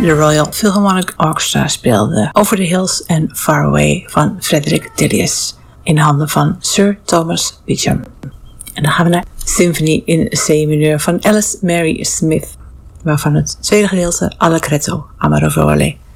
de Royal Philharmonic Orchestra speelde Over the Hills and Far Away van Frederick Delius in handen van Sir Thomas Beecham. En dan gaan we naar Symphony in C mineur van Alice Mary Smith, waarvan het tweede gedeelte Allegretto Amaro Volle